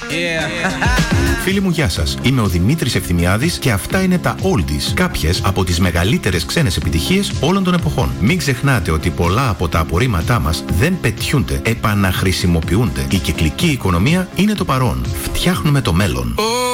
Φίλοι μου, γεια σας. Είμαι ο Δημήτρης Ευθυμιάδης και αυτά είναι τα Oldies. Κάποιες από τις μεγαλύτερες ξένες επιτυχίες όλων των εποχών. Μην ξεχνάτε ότι πολλά από τα απορρίμματά μας δεν πετιούνται, επαναχρησιμοποιούνται. Η κυκλική οικονομία είναι το παρόν. Φτιάχνουμε το μέλλον.